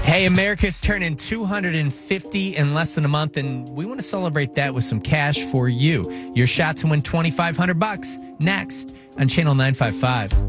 Hey, America's turning 250 in less than a month, and we want to celebrate that with some cash for you. Your shot to win $2,500 next on Channel 955.